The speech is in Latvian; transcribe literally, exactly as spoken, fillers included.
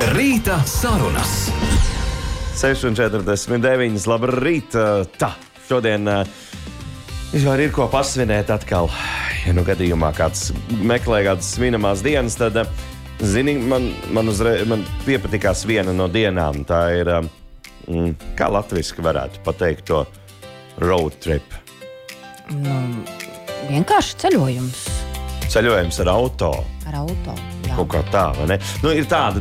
Rīta sarunas. seši četrdesmit deviņi. Labrīt! Tā, šodien vispār ir ko pasvinēt atkal. Ja nu gadījumā kāds meklē kādas svinamās dienas, tad, zini, man, man, uzreiz, man piepatikās viena no dienām. Tā ir, mm, kā latviski varētu pateikt to road trip. Nu, vienkārši ceļojums. Ceļojums ar auto. Ar auto, jā. Kaut kā tā, vai ne? Nu, ir tāda